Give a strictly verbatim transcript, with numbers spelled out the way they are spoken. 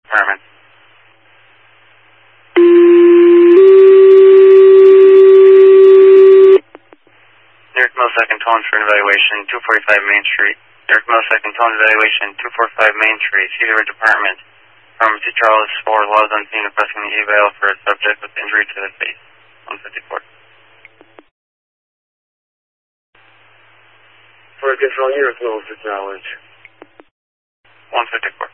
Department. Derek Millisecond, Tone for an evaluation, two forty-five Main Street. Derek Millisecond, Tone evaluation, two forty-five Main Street, Cedar Department. Pharmacy Charles four, Laws on scene requesting the eval for a subject with injury to the face. one fifty-four. For control unit, close to challenge. one fifty-four.